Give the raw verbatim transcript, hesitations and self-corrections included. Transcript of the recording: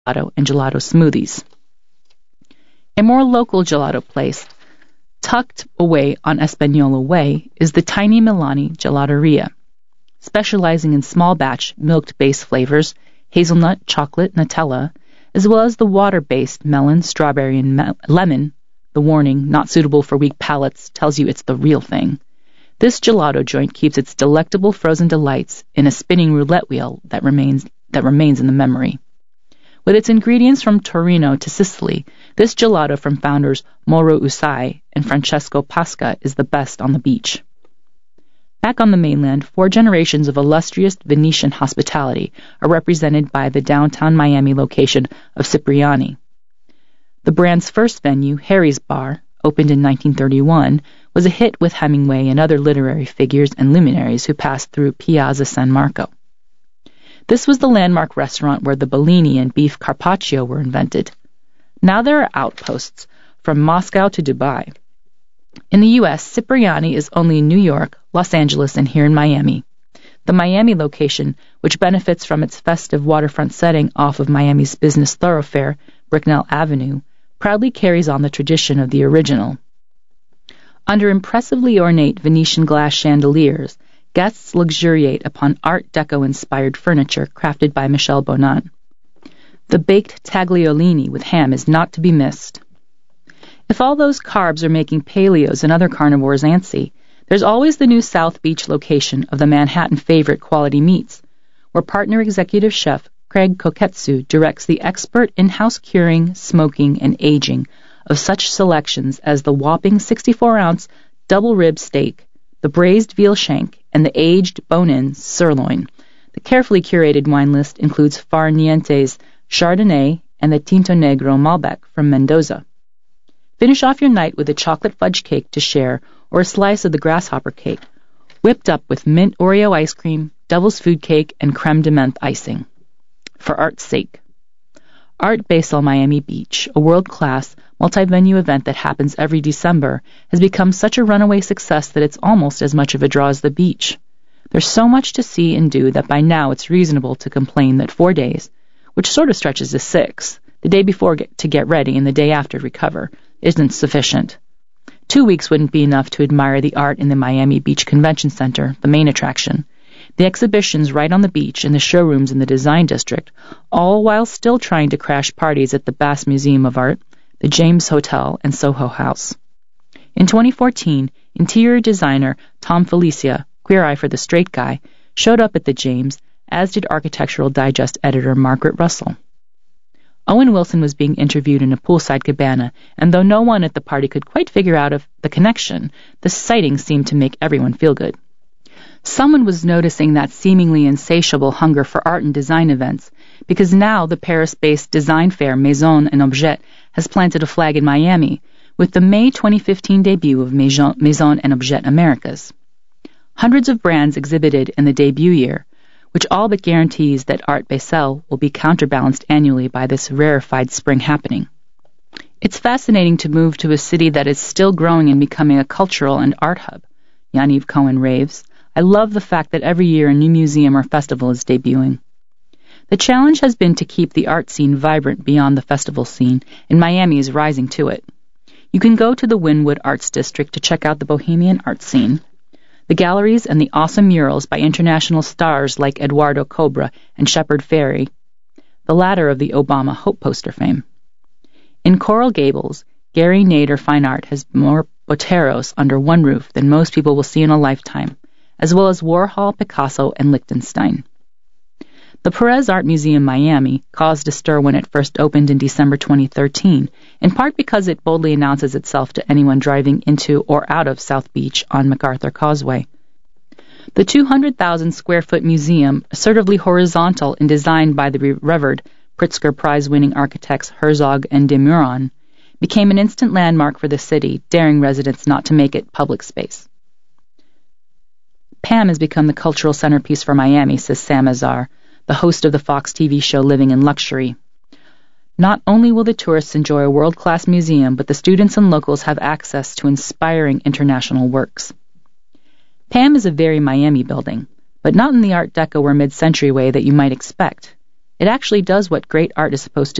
gelato and gelato smoothies. A more local gelato place, tucked away on Espanola Way, is the tiny Milani Gelateria, specializing in small-batch milk-based flavors, hazelnut, chocolate, Nutella, as well as the water-based melon, strawberry, and me- lemon. The warning, not suitable for weak palates, tells you it's the real thing. This gelato joint keeps its delectable frozen delights in a spinning roulette wheel that remains that remains in the memory. With its ingredients from Torino to Sicily, this gelato from founders Mauro Usai and Francesco Pasca is the best on the beach. Back on the mainland, four generations of illustrious Venetian hospitality are represented by the downtown Miami location of Cipriani. The brand's first venue, Harry's Bar, opened in nineteen thirty-one, was a hit with Hemingway and other literary figures and luminaries who passed through Piazza San Marco. This was the landmark restaurant where the Bellini and beef carpaccio were invented. Now there are outposts from Moscow to Dubai. In the U S, Cipriani is only in New York, Los Angeles, and here in Miami. The Miami location, which benefits from its festive waterfront setting off of Miami's business thoroughfare, Bricknell Avenue, proudly carries on the tradition of the original. Under impressively ornate Venetian glass chandeliers, guests luxuriate upon Art Deco-inspired furniture crafted by Michel Bonan. The baked tagliolini with ham is not to be missed. If all those carbs are making paleos and other carnivores antsy, there's always the new South Beach location of the Manhattan favorite Quality Meats, where partner executive chef Craig Koketsu directs the expert in-house curing, smoking, and aging of such selections as the whopping sixty-four ounce double-rib steak, the braised veal shank, and the aged bone-in sirloin. The carefully curated wine list includes Far Niente's Chardonnay and the Tinto Negro Malbec from Mendoza. Finish off your night with a chocolate fudge cake to share or a slice of the grasshopper cake, whipped up with mint Oreo ice cream, devil's food cake, and creme de menthe icing. For art's sake. Art Basel Miami Beach, a world-class, multi-venue event that happens every December, has become such a runaway success that it's almost as much of a draw as the beach. There's so much to see and do that by now it's reasonable to complain that four days, which sort of stretches to six, the day before get, to get ready and the day after to recover, isn't sufficient. Two weeks wouldn't be enough to admire the art in the Miami Beach Convention Center, the main attraction, the exhibitions right on the beach and the showrooms in the Design District, all while still trying to crash parties at the Bass Museum of Art, the James Hotel, and Soho House. In twenty fourteen, interior designer Tom Felicia, Queer Eye for the Straight Guy, showed up at the James, as did Architectural Digest editor Margaret Russell. Owen Wilson was being interviewed in a poolside cabana, and though no one at the party could quite figure out of the connection, the sighting seemed to make everyone feel good. Someone was noticing that seemingly insatiable hunger for art and design events, because now the Paris-based design fair Maison and Objet has planted a flag in Miami, with the May twenty fifteen debut of Maison, Maison and Objet Americas. Hundreds of brands exhibited in the debut year, which all but guarantees that Art Basel will be counterbalanced annually by this rarefied spring happening. It's fascinating to move to a city that is still growing and becoming a cultural and art hub, Yaniv Cohen raves. I love the fact that every year a new museum or festival is debuting. The challenge has been to keep the art scene vibrant beyond the festival scene, and Miami is rising to it. You can go to the Wynwood Arts District to check out the bohemian art scene, the galleries and the awesome murals by international stars like Eduardo Cobra and Shepard Fairey, the latter of the Obama Hope poster fame. In Coral Gables, Gary Nader Fine Art has more Boteros under one roof than most people will see in a lifetime, as well as Warhol, Picasso, and Lichtenstein. The Perez Art Museum Miami caused a stir when it first opened in December twenty thirteen, in part because it boldly announces itself to anyone driving into or out of South Beach on MacArthur Causeway. The two hundred thousand square foot museum, assertively horizontal and designed by the revered Pritzker Prize-winning architects Herzog and de Meuron, became an instant landmark for the city, daring residents not to make it public space. Pam has become the cultural centerpiece for Miami, says Sam Azar, the host of the Fox T V show Living in Luxury. Not only will the tourists enjoy a world-class museum, but the students and locals have access to inspiring international works. Pam is a very Miami building, but not in the Art Deco or mid-century way that you might expect. It actually does what great art is supposed to